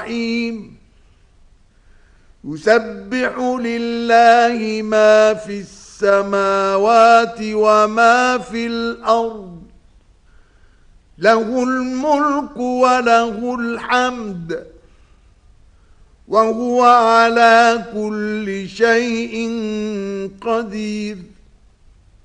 يسبح لله ما في السماوات وما في الأرض له الملك وله الحمد وهو على كل شيء قدير